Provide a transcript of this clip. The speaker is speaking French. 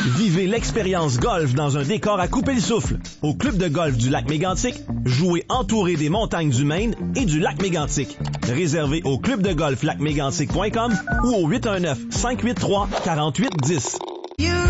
Vivez l'expérience golf dans un décor à couper le souffle. Au club de golf du lac Mégantic, jouez entouré des montagnes du Maine et du lac Mégantic. Réservé au clubdegolflacmégantic.com ou au 819-583-4810.